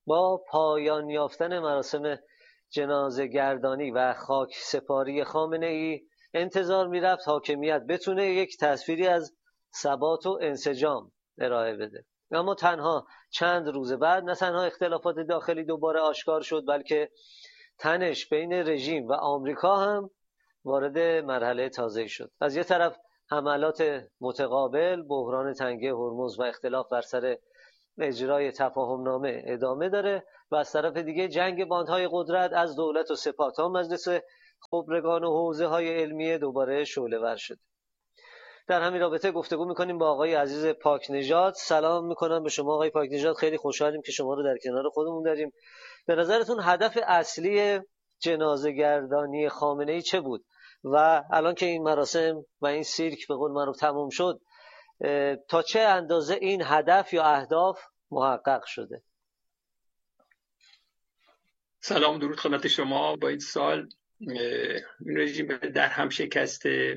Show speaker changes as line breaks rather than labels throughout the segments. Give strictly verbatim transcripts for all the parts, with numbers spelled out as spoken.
با پایان یافتن مراسم جنازه گردانی و خاک سپاری خامنه‌ای انتظار میرفت حاکمیت بتونه یک تصویری از ثبات و انسجام ارائه بده. اما تنها چند روز بعد نه تنها اختلافات داخلی دوباره آشکار شد، بلکه تنش بین رژیم و آمریکا هم وارد مرحله تازه‌ای شد. از یک طرف حملات متقابل، بحران تنگه هرمز و اختلاف بر سر اجرای تفاهمنامه ادامه داره و از طرف دیگه جنگ باندهای قدرت از دولت و سپاه تا مجلس خبرگان و حوزه های علمیه دوباره شعله‌ور شد. در همین رابطه گفتگو میکنیم با آقای عزیز پاکنژاد. سلام میکنم به شما آقای پاکنژاد، خیلی خوشحالیم که شما رو در کنار خودمون داریم. به نظرتون هدف اصلی جنازه گردانی خامنه‌ای چه بود و الان که این مراسم و این سیرک به قول معروف تموم شد، تا چه اندازه این هدف یا اهداف محقق شده؟
سلام، درود خدمت شما. با این سال این رژیم در هم شکسته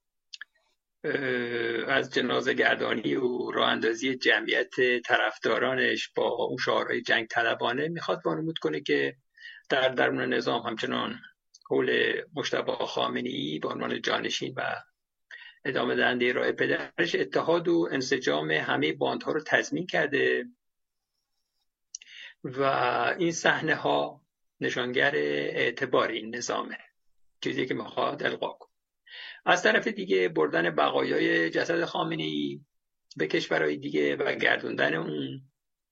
از جنازه گردانی و راه اندازی جمعیت طرفدارانش با اون شعارهای جنگ طلبانه میخواد وانمود کنه که در درون نظام همچنان حول مجتبی خامنه‌ای به عنوان جانشین و ادامه دهنده راه پدرش اتحاد و انسجام همه باندها رو تضمین کرده و این صحنه ها نشانگر اعتبار این نظامه، چیزی که میخواد القا کنه. از طرف دیگه بردن بقایای جسد خامنه‌ای به کشورهای دیگه و گردوندن اون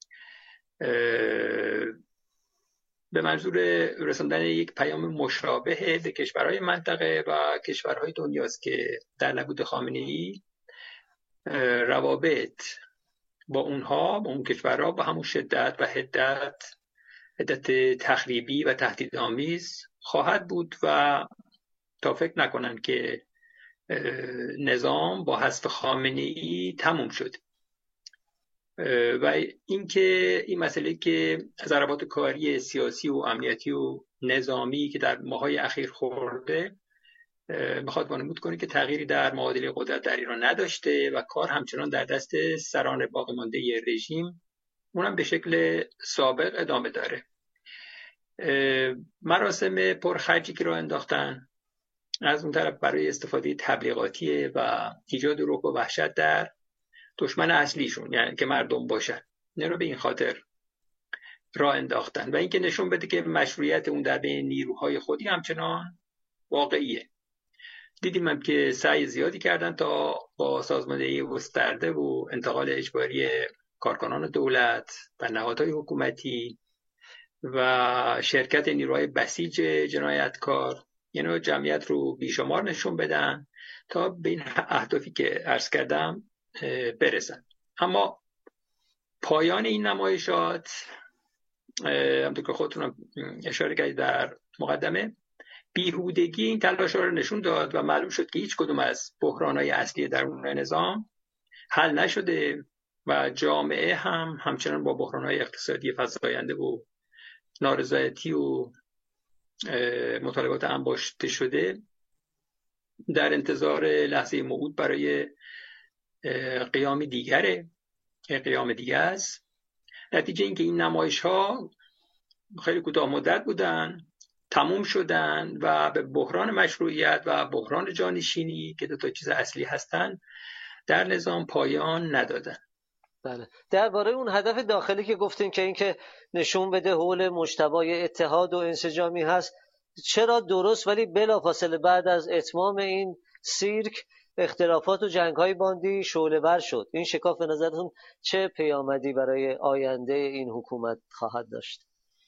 به منظور رساندن یک پیام مشابه به کشورهای منطقه و کشورهای دنیاست که در نبود خامنه‌ای روابط با اونها با اون کشورها با همون شدت و حدت حدت تخریبی و تهدیدآمیز خواهد بود و تا فکر نکنن که نظام با حذف خامنه‌ای تموم شد. و اینکه این مسئله که ضربات کاری سیاسی و امنیتی و نظامی که در ماهای اخیر خورده میخواد وانمود کنه که تغییری در معادله قدرت در ایران نداشته و کار همچنان در دست سران باقی مانده رژیم، اونم به شکل سابق ادامه داره. مراسم پرخرجی که راه انداختن از اون طرف برای استفاده تبلیغاتی و ایجاد رعب و وحشت در دشمن اصلیشون، یعنی که مردم باشن، اینا رو به این خاطر راه انداختن و اینکه نشون بده که مشروعیت اون در بین نیروهای خودی همچنان واقعیه. دیدیم هم که سعی زیادی کردن تا با سازماندهی گسترده و انتقال اجباری کارکنان دولت و نهادهای حکومتی و شرکت نیروهای بسیج جنایتکار، یعنی جمعیت رو بیشمار نشون بدن تا به این اهدافی که عرض کردم برسن. اما پایان این نمایشات، همونطور که خودتون اشاره کردید در مقدمه، بیهودگی این تلاش‌ها رو نشون داد و معلوم شد که هیچ کدوم از بحران‌های اصلی درون نظام حل نشده و جامعه هم همچنان با بحران‌های اقتصادی فزاینده و نارضایتی و مطالبات انباشته شده در انتظار لحظه موعود برای قیام دیگره قیام دیگه است. نتیجه این که این نمایش‌ها خیلی کوتاه مدت بودن، تموم شدن و به بحران مشروعیت و بحران جانشینی که دو تا چیز اصلی هستن در نظام پایان ندادن.
بله، درباره اون هدف داخلی که گفتین که این که نشون بده حول مجتبی اتحاد و انسجامی هست، چرا درست ولی بلافاصله بعد از اتمام این سیرک اختلافات و جنگ‌های باندی شعله‌ور شد؟ این شکاف به نظرتون چه پیامدی برای آینده این حکومت خواهد داشت؟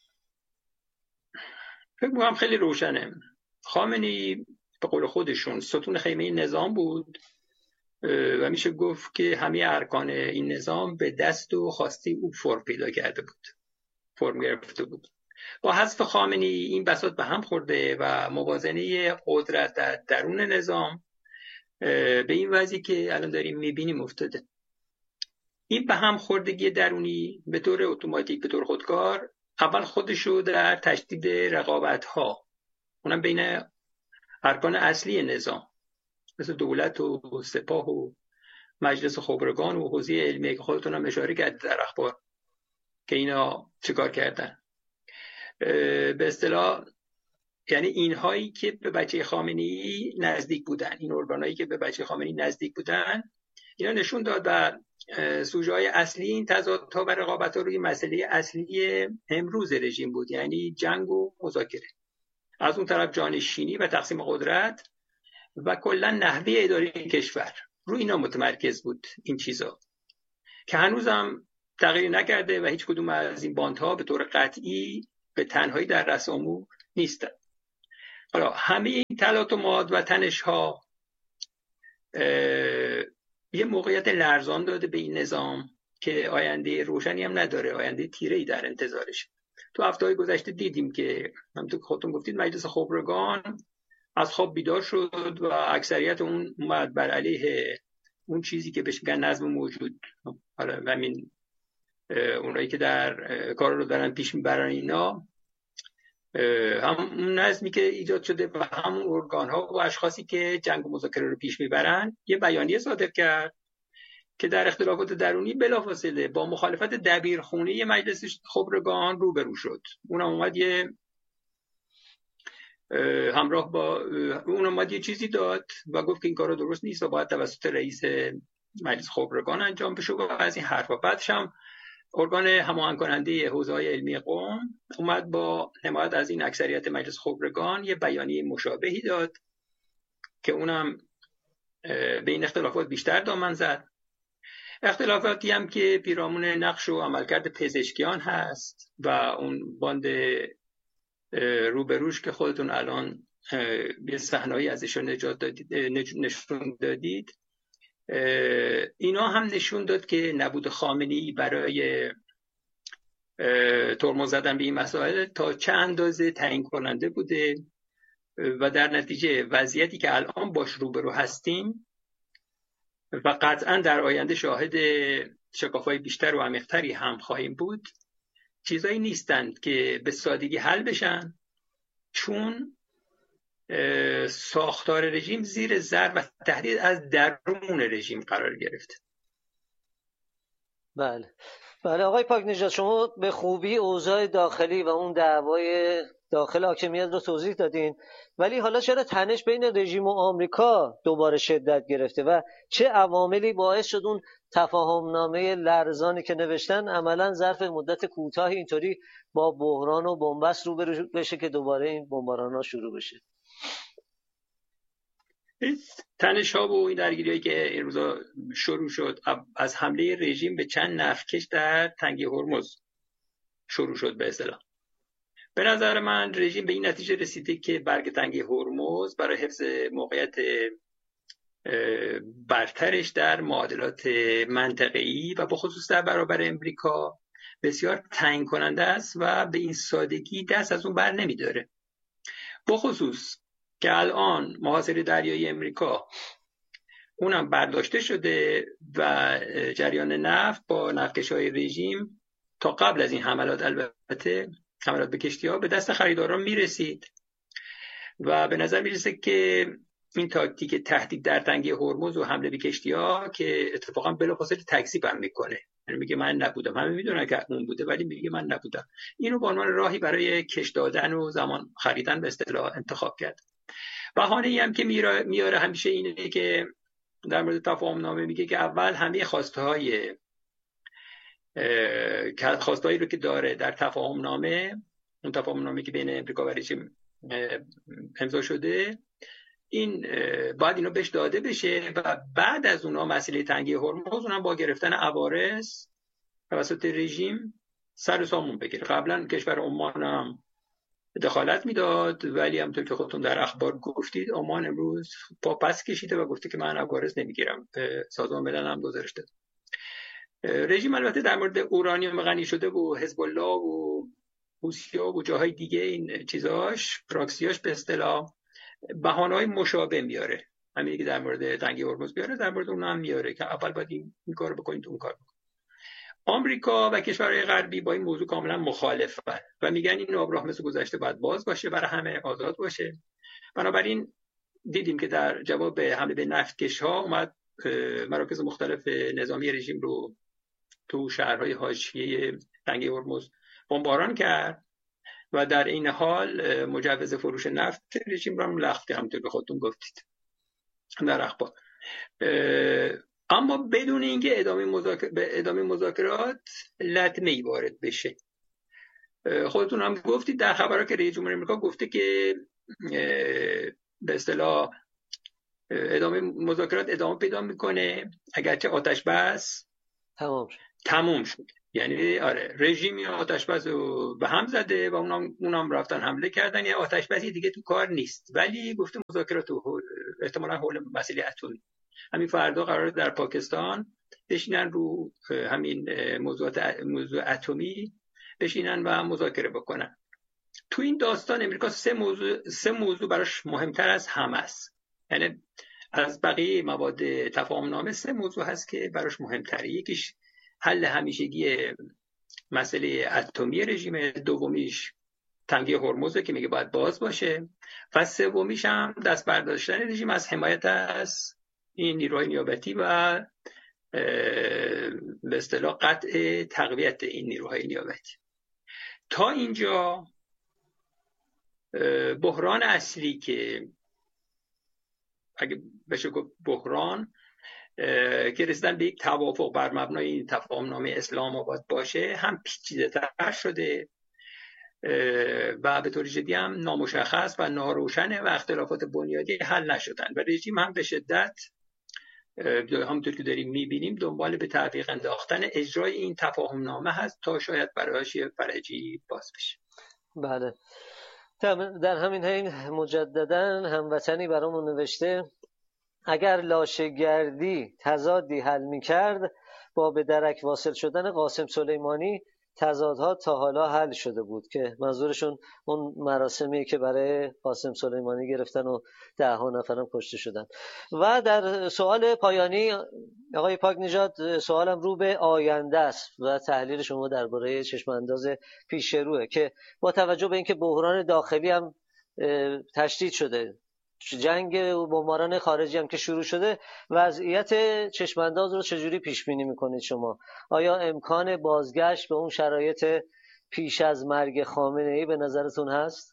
فکر می‌کنم خیلی روشنه. خامنه‌ای به قول خودشون ستون خیمه نظام بود و میشه گفت که همه ارکان این نظام به دست و خواسته او فرم پیدا کرده بود، فرم گرفته بود. با حذف خامنه‌ای این بساط به هم خورده و موازنه قدرت در درون نظام به این وضعی که الان داریم میبینیم افتاده. این به هم خوردگی درونی به طور اتوماتیک، به طور خودکار، اول خودشو در تشدید رقابت‌ها، اونم بین ارکان اصلی نظام مثل دولت و سپاه و مجلس خبرگان و حوزه علمیه که خودتون هم اشاره کردید در اخبار، که اینا چیکار کردن. به اصطلاح یعنی اینهایی که به بچه خامنه‌ای نزدیک بودن، این ارگانایی که به بچه خامنه‌ای نزدیک بودن، اینا نشون داد و سوژه های اصلی این تضادها و رقابت‌ها روی مسئله اصلی امروز رژیم بود، یعنی جنگ و مذاکره. از اون طرف جانشینی و تقسیم قدرت و کلا نحوه اداره کشور، روی اینا متمرکز بود این چیزا که هنوزم تغییر نکرده و هیچ کدوم از این باندها به طور قطعی به تنهایی در رأس امور نیستن. حالا همه این تلاطمات و تنش‌ها یه موقعیت لرزان داده به این نظام که آینده روشنی هم نداره، آینده تیره‌ای در انتظارش. تو هفته‌های گذشته دیدیم که همونطور که خودتون گفتید مجلس خبرگان از خواب بیدار شد و اکثریت اون اومد بر علیه اون چیزی که بهش میگن نظم موجود. حالا همین اونایی که در کار رو دارن پیش میبرن اینا، هم اون نظمی که ایجاد شده و همون ارگان ها و اشخاصی که جنگ و مذاکره رو پیش میبرن، یه بیانیه صادر کرد که در اختلافات درونی بلافاصله با مخالفت دبیرخونه مجلس خبرگان روبرو شد. اونم اومد یه همراه با اون اومد یه چیزی داد و گفت که این کارا درست نیست و باید توسط رئیس مجلس خبرگان انجام بشه و از این حرفا. بعدش هم ارگان هماهنگ کننده حوزه‌های علمی قم اومد با حمایت از این اکثریت مجلس خبرگان یه بیانیه مشابهی داد که اونم به این اختلافات بیشتر دامن زد. اختلافاتی هم که پیرامون نقش و عملکرد پزشکیان هست و اون باند روبروش که خودتون الان یه صحنه‌ای ازشون نشون دادید، اینا هم نشون داد که نبود خامنه‌ای برای ترمز زدن به این مسائل تا چه اندازه تعیین کننده بوده و در نتیجه وضعیتی که الان باش روبرو هستیم و قطعا در آینده شاهد شکاف‌های بیشتر و عمیق‌تری هم خواهیم بود، چیزایی نیستند که به سادگی حل بشن، چون ساختار رژیم زیر ضرب و تهدید از درون رژیم قرار گرفته.
بله بله آقای پاک نژاد، شما به خوبی اوضاع داخلی و اون دعوای داخل حاکمیت رو توضیح دادین، ولی حالا چرا تنش بین رژیم و آمریکا دوباره شدت گرفته و چه عواملی باعث شد اون تفاهمنامه لرزانی که نوشتن عملا ظرف مدت کوتاهی اینطوری با بحران و بنبست روبرو بشه که دوباره این بمباران‌ها شروع بشه؟
تنش ها و این درگیری‌هایی که این روزا شروع شد از حمله رژیم به چند نفتکش در تنگه هرمز شروع شد. به اصطلاح به نظر من رژیم به این نتیجه رسیده که برگ تنگه هرمز برای حفظ موقعیت برترش در معادلات منطقه‌ای و به خصوص در برابر امریکا بسیار تعیین کننده است و به این سادگی دست از اون بر نمیداره. به خصوص که الان محاصره دریایی امریکا اونم برداشته شده و جریان نفت با نفتکش‌های رژیم تا قبل از این حملات، البته حملات به کشتی‌ها، به دست خریداران میرسید و به نظر میرسه که این تاکتیک تهدید در تنگه هرمز و حمله به کشتی‌ها که اتفاقا بلافاصله تکذیب هم میکنه، یعنی میگه من نبودم، همه میدونن که اون بوده ولی میگه من نبودم، اینو به عنوان راهی برای کش دادن و زمان خریدن به اصطلاح انتخاب کرد. بهانه‌ای هم که میاره همیشه اینه که در مورد تفاهم نامه میگه که اول همه خواستهای خواستهایی رو که داره در تفاهم نامه، اون تفاهم نامه که بین امریکا و رژیم امضا شده، این باید اینو بهش داده بشه و بعد از اونها مسئله تنگه هرمز اونم با گرفتن عوارض توسط رژیم سر و سامون بگیره. قبلا کشور عمان هم دخالت میداد ولی همونطور که خودتون در اخبار گفتید عمان امروز پا پس کشیده و گفته که من عوارض نمیگیرم. سازمان ملل هم گزارش داد. رژیم البته در مورد اورانیوم غنی شده و حزب الله و حوثی‌ها و جاهای دیگه این چیزاش پراکسیاش به اصطلاح بهانه‌های مشابه میاره، همین که در مورد تنگه هرمز بیاره در مورد اون هم میاره که اول باید این, این کارو بکنید اون کارو بکنید. آمریکا و کشورهای غربی با این موضوع کاملا مخالفن و میگن این آبراه مثل گذشته باید باز باشه، برای همه آزاد باشه. بنابراین دیدیم که در جواب حمله به نفتکش‌ها اومد مراکز مختلف نظامی رژیم رو تو شهرهای حاشیه تنگه هرمز بمباران کرد و در این حال مجوز فروش نفت رژیم را هم لغو کرد، همونطور که خودتون گفتید در اخبار. اما بدون اینکه ادامه مذاکرات به ادامه مذاکرات لطمه‌ای وارد بشه. خودتون هم گفتید در خبرها که رئیس جمهور آمریکا گفته که به اصطلاح ادامه مذاکرات ادامه پیدا میکنه اگرچه آتش بس
تمام شد.
تموم شد. یعنی آره رژیم آتش بس رو به هم زده و اونام اونام رفتن حمله کردن، یعنی آتش بسی دیگه تو کار نیست، ولی گفته مذاکرات احتمالاً حول مسئله اتمی. همین فردا قراره در پاکستان بشینن رو همین موضوعات موضوع اتمی بشینن و مذاکره بکنن. تو این داستان امریکا سه موضوع سه موضوع براش مهمتر از همه است. یعنی از بقیه مواد تفاهم نامه سه موضوع هست که براش مهمتره. یکیش حل همیشگی مسئله اتمی رژیم، دومیش تنگه هرمز که میگه باید باز باشه و سومیش هم دست برداشتن رژیم از حمایت از این نیروهای نیابتی و به اصطلاح قطع تقویت این نیروهای نیابتی. تا اینجا بحران اصلی که اگه بشه گفت بحران که رسیدن به یک توافق بر مبنای این تفاهم نامه اسلام آباد باشه هم پیچیده‌تر شده و به طور جدی هم نامشخص و ناروشنه و اختلافات بنیادی حل نشدن و رژیم هم به شدت همونطور که داریم میبینیم دنبال به تعویق انداختن اجرای این تفاهم نامه هست تا شاید برایش فرجی باز بشه.
بله، در همین حین مجددا هموطنی برامون نوشته اگر لاشه‌گردی تضادی حل می‌کرد با به درک واصل شدن قاسم سلیمانی تضادها تا حالا حل شده بود، که منظورشون اون مراسمی که برای قاسم سلیمانی گرفتن و ده ها نفرم کشته شدن. و در سوال پایانی آقای پاک نژاد، سوالم رو به آینده است و تحلیل شما درباره چشم انداز پیش روه که با توجه به اینکه بحران داخلی هم تشدید شده، جنگ بمباران خارجی هم که شروع شده، وضعیت چشمانداز رو چجوری پیش بینی میکنید شما؟ آیا امکان بازگشت به اون شرایط پیش از مرگ خامنه ای به نظرتون هست؟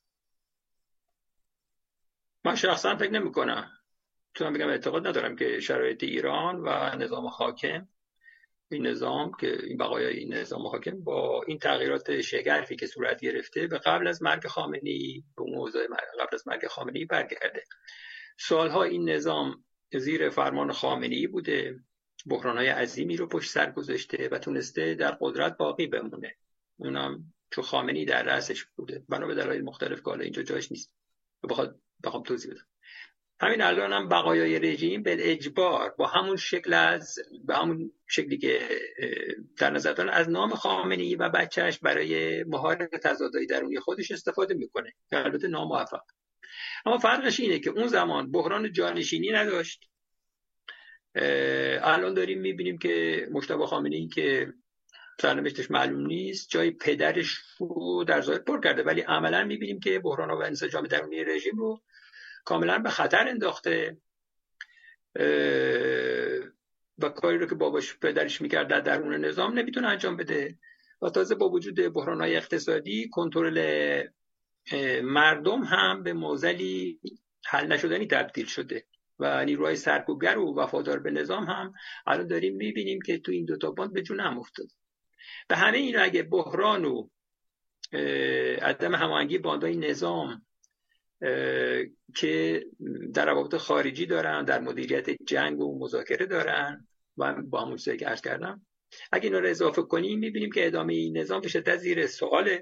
من شخصا فکر نمی کنم. تو بگم اعتقاد ندارم که شرایط ایران و نظام حاکم، این نظام که این بقایای این نظام حاکم با این تغییرات شگرفی که صورت گرفته به قبل از مرگ خامنه‌ای به موضوع قبل از مرگ خامنه‌ای برگرده. سالها این نظام زیر فرمان خامنه‌ای بوده، بحران‌های عظیمی رو پشت سر گذاشته و تونسته در قدرت باقی بمونه، اونم چون خامنه‌ای در رأسش بوده، بنا به دلایل مختلف که حالا اینجا جاش نیست بخواد بخوام توضیح بدم. همین الان هم بقایای رژیم به اجبار با همون شکل از به همون شکلی که در نظر دارن از نام خامنه‌ای و بچهش برای مهار تضادهای درونی خودش استفاده میکنه که البته ناموفق. اما فرقش اینه که اون زمان بحران جانشینی نداشت. الان داریم میبینیم که مجتبی خامنه‌ای که سرنوشتش معلوم نیست جای پدرش رو در ظاهر پر کرده، ولی عملا میبینیم که بحران و انسجام درونی رژیم رو کاملا به خطر انداخته و کاری رو که باباش پدرش میکرد در درون نظام نمیتونه انجام بده و تازه با وجود بحران‌های اقتصادی کنترل مردم هم به معضلی حل نشدنی تبدیل شده و نیروهای سرکوبگر و وفادار به نظام هم الان داریم میبینیم که تو این دوتا باند به جون هم افتاد. به همه این اگه بحران و عدم هماهنگی باندهای نظام که در روابط خارجی دارن، در مدیریت جنگ و مذاکره دارن و با همون چیزی که عرض کردم، اگه اینا رو اضافه کنیم میبینیم که ادامه این نظام به شدت زیر سؤاله.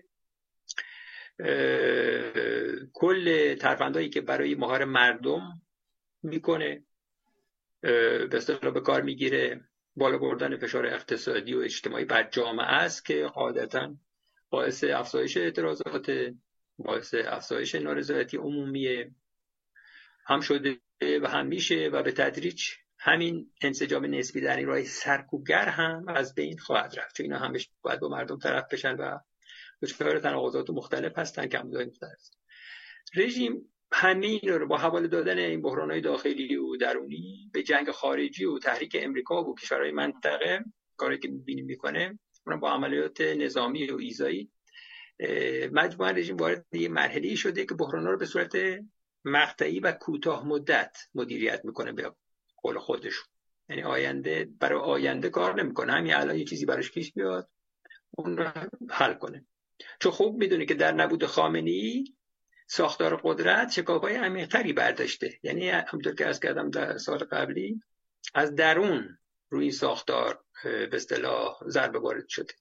کل ترفندهایی که برای مهار مردم میکنه به اصطلاح به کار میگیره بالا بردن فشار اقتصادی و اجتماعی بر جامعه است که قاعدتاً باعث افزایش اعتراضات، باعث افزایش نارضایتی عمومی هم شده و هم میشه و به تدریج همین انسجام نسبی در این راه سرکوبگر هم از بین خواهد رفت، چون اینا همش باید با مردم طرف بشن و دچار تناقضات مختلف هستن که عمودهای مختلف هستن. رژیم همین رو با حواله دادن این بحران‌های داخلی و درونی به جنگ خارجی و تحریک امریکا و کشورهای منطقه کاری که می‌بینیم میکنه، اونم با عملیات نظامی و ایذایی مجموعاً رژیم وارد یه مرحله‌ای شده که بحران‌ها رو به صورت مقطعی و کوتاه مدت مدیریت میکنه به قول خودشون. یعنی آینده برای آینده کار نمیکنه، همین الان یه چیزی براش پیش بیاد اون رو حل کنه. چون خوب میدونه که در نبود خامنه‌ای ساختار قدرت شکاف‌های عمیق‌تری برداشته. یعنی همونطور که عرض کردم در سال قبلی از درون روی این ساختار به اصطلاح ضربه وارد شده.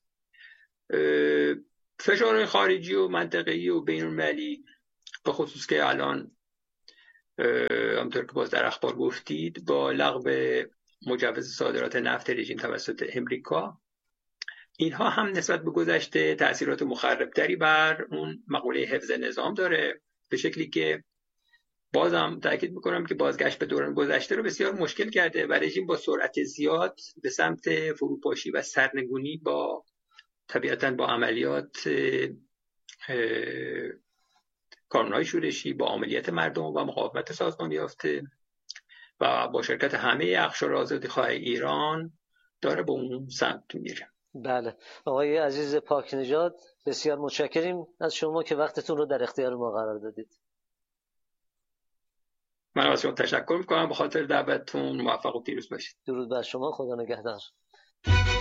فشارهای خارجی و منطقه‌ای و بین‌المللی به خصوص که الان همونطور که باز در اخبار گفتید با لغو مجوز صادرات نفت رژیم توسط امریکا، اینها هم نسبت به گذشته تأثیرات مخربتری بر اون مقوله حفظ نظام داره، به شکلی که بازم تاکید میکنم که بازگشت به دوران گذشته رو بسیار مشکل کرده و رژیم با سرعت زیاد به سمت فروپاشی و سرنگونی با طبیعتاً با عملیات کارونهای شورشی، با عملیات مردم و مقاومت سازمان یافته و با شرکت همه اقشار آزادیخواه ایران داره به اون سمت میره.
بله آقای عزیز پاکنژاد، بسیار متشکریم از شما که وقتتون رو در اختیار ما قرار دادید.
من از شما تشکر میکنم به خاطر دعوتتون. موفق و پیروز باشید.
درود بر شما، خدا نگهدار.